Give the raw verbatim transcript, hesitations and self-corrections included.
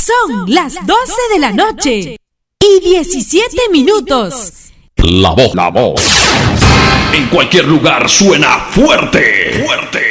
Son las doce de la noche y diecisiete minutos. La voz, la voz. En cualquier lugar suena fuerte, fuerte.